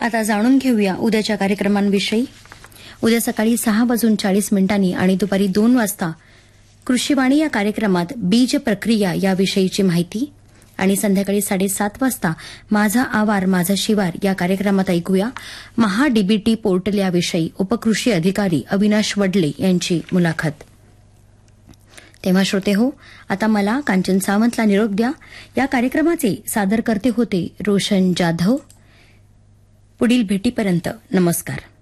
आता जाणून घेऊया उद्याच्या कार्यक्रमांविषयी. उद्या सकाळी 6:40 आणि दुपारी 2 वाजता कृषीवाणी या कार्यक्रमात बीज प्रक्रिया याविषयीची माहिती आणि संध्याकाळी 7:30 वाजता माझा आवार माझा शिवार या कार्यक्रमात ऐकूया महाडीबीटी पोर्टल याविषयी उपकृषी अधिकारी अविनाश वडले यांची मुलाखत. तेव्हा श्रोते हो, आता मला कांचन सावंतला निरोप द्या. या कार्यक्रमाचे सादर करते होते रोशन जाधव. पुढील भेटीपर्यंत नमस्कार.